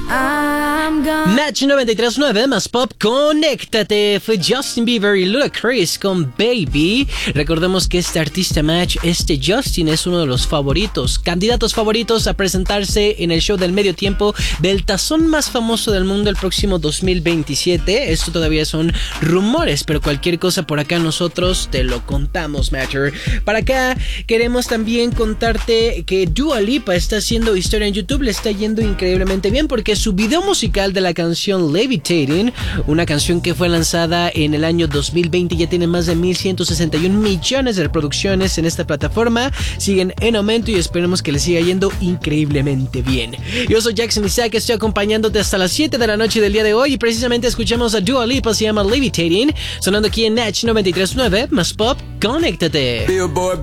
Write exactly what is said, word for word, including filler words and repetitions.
Match noventa y tres punto nueve más pop, conéctate. Fue Justin Bieber y Ludacris con Baby. Recordemos que este artista Match, este Justin, es uno de los favoritos, candidatos favoritos a presentarse en el show del medio tiempo del tazón más famoso del mundo el próximo dos mil veintisiete. Esto todavía son rumores, pero cualquier cosa por acá nosotros te lo contamos, Matcher. Para acá queremos también contarte que Dua Lipa está haciendo historia en YouTube. Le está yendo increíblemente bien porque su video musical de la canción Levitating, una canción que fue lanzada en el año dos mil veinte, ya tiene más de mil ciento sesenta y un millones de reproducciones en esta plataforma. Siguen en aumento y esperemos que le siga yendo increíblemente bien. Yo soy Jackson Isaac, estoy acompañándote hasta las siete de la noche del día de hoy y precisamente escuchamos a Dua Lipa, se llama Levitating, sonando aquí en Natch noventa y tres punto nueve más pop, conéctate.